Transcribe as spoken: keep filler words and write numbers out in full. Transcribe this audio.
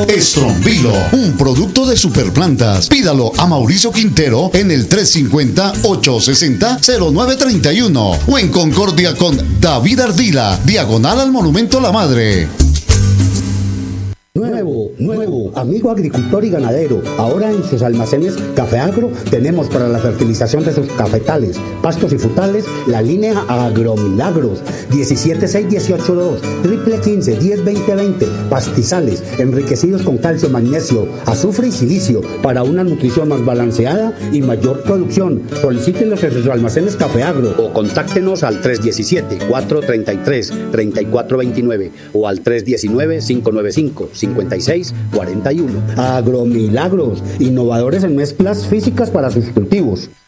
Estrombilo, un producto de Superplantas. Pídalo a Mauricio Quintero en el tres cinco cero, ocho seis cero, cero nueve tres uno o en Concordia con David Ardila, diagonal al Monumento a la Madre. Nuevo, nuevo, amigo agricultor y ganadero. Ahora en sus almacenes Café Agro tenemos para la fertilización de sus cafetales, pastos y frutales la línea Agromilagros diecisiete seis dieciocho dos, triple quince diez veinte veinte, pastizales enriquecidos con calcio, magnesio, azufre y silicio para una nutrición más balanceada y mayor producción. Solicítenlos en sus almacenes Café Agro o contáctenos al tres uno siete, cuatro tres tres, tres cuatro dos nueve o al tres uno nueve, cinco nueve cinco, cincuenta y seis cuarenta y uno. Agromilagros, innovadores en mezclas físicas para sus cultivos.